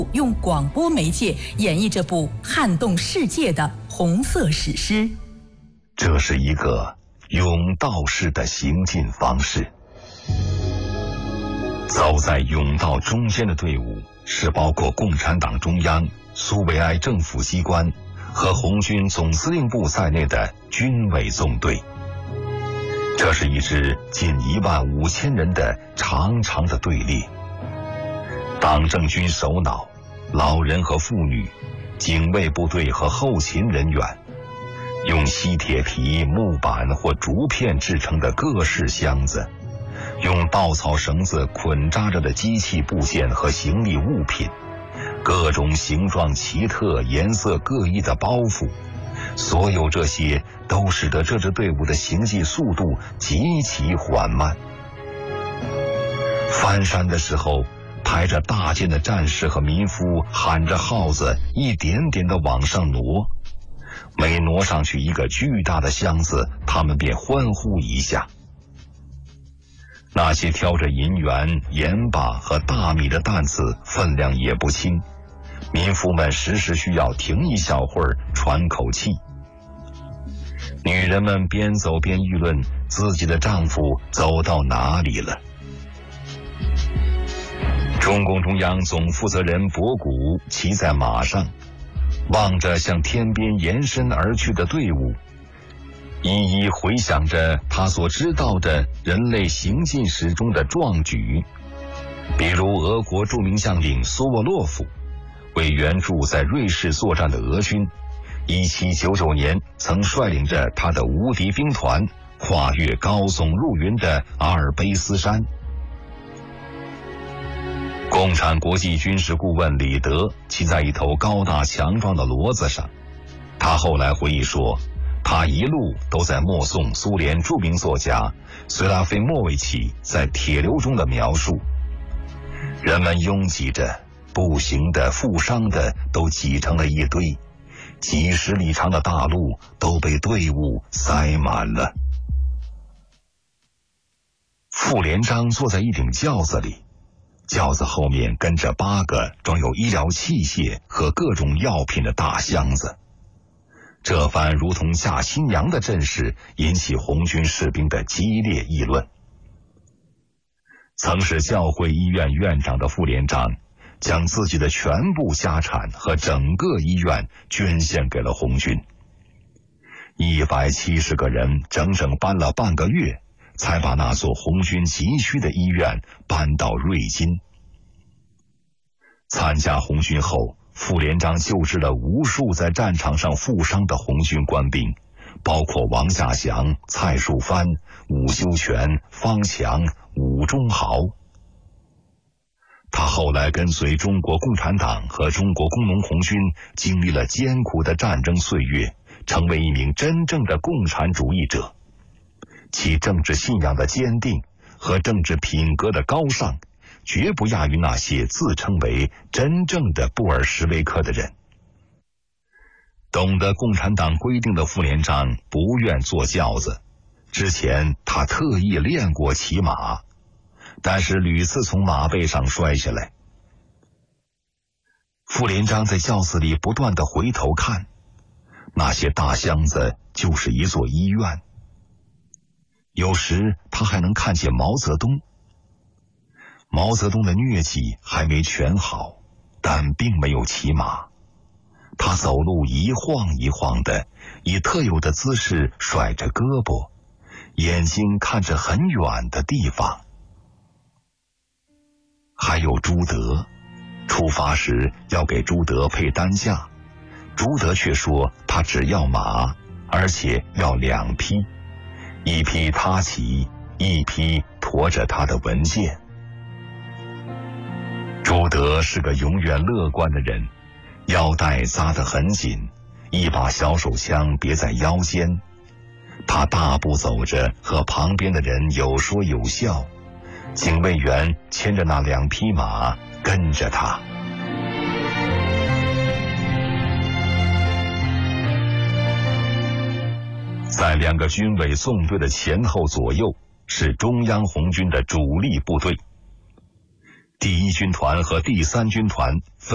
用广播媒介演绎这部撼动世界的红色史诗。 这是一个甬道式的行进方式。走在甬道中间的队伍是包括共产党中央、苏维埃政府机关和红军总司令部在内的军委纵队。这是一支近15000人的长长的队列。党政军首脑、老人和妇女、警卫部队和后勤人员，用锡铁皮、木板或竹片制成的各式箱子，用稻草绳子捆扎着的机器部件和行李物品，各种形状奇特、颜色各异的包袱，所有这些都使得这支队伍的行进速度极其缓慢。翻山的时候，抬着大剑的战士和民夫喊着号子，一点点地往上挪。每挪上去一个巨大的箱子，他们便欢呼一下。那些挑着银元、盐巴和大米的担子分量也不轻，民夫们时时需要停一小会儿喘口气。女人们边走边议论自己的丈夫走到哪里了。中共中央总负责人博古骑在马上，望着向天边延伸而去的队伍，一一回想着他所知道的人类行进史中的壮举，比如俄国著名将领苏沃洛夫为援助在瑞士作战的俄军，1799年曾率领着他的无敌兵团跨越高耸入云的阿尔卑斯山。共产国际军事顾问李德骑在一头高大强壮的骡子上，他后来回忆说，他一路都在默诵苏联著名作家随拉菲莫维奇在《铁流》中的描述。人们拥挤着，步行的、负伤的都挤成了一堆，几十里长的大路都被队伍塞满了。副连长坐在一顶轿子里，轿子后面跟着8个装有医疗器械和各种药品的大箱子。这番如同嫁新娘的阵势引起红军士兵的激烈议论。曾是教会医院院长的副连长将自己的全部家产和整个医院捐献给了红军。170个人整整搬了半个月，才把那所红军急需的医院搬到瑞金。参加红军后，副连长救治了无数在战场上负伤的红军官兵，包括王稼祥、蔡树藩、伍修权、方强、伍中豪。他后来跟随中国共产党和中国工农红军经历了艰苦的战争岁月，成为一名真正的共产主义者。其政治信仰的坚定和政治品格的高尚，绝不亚于那些自称为真正的布尔什维克的人。懂得共产党规定的副连长不愿坐轿子，之前他特意练过骑马，但是屡次从马背上摔下来。副连长在轿子里不断地回头看，那些大箱子就是一座医院。有时他还能看见毛泽东。毛泽东的疟疾还没全好，但并没有骑马。他走路一晃一晃的，以特有的姿势甩着胳膊，眼睛看着很远的地方。还有朱德，出发时要给朱德配担架，朱德却说他只要马，而且要2匹，一匹他骑，一匹驮着他的文件。朱德是个永远乐观的人，腰带扎得很紧，一把小手枪别在腰间。他大步走着，和旁边的人有说有笑。警卫员牵着那2匹马跟着他。在2个军委纵队的前后左右是中央红军的主力部队。第1军团和第3军团分